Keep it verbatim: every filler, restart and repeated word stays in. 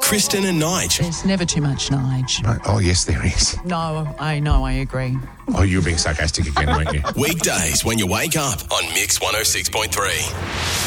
Kristen and Nige. There's never too much Nige. No, oh, yes, there is. No, I know, I agree. Oh, you were being sarcastic again, weren't you? Weekdays when you wake up on Mix one oh six point three.